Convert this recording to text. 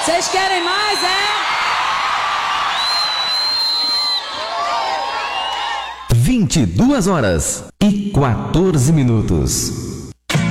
Vocês querem mais, é? 22 horas e 14 minutos.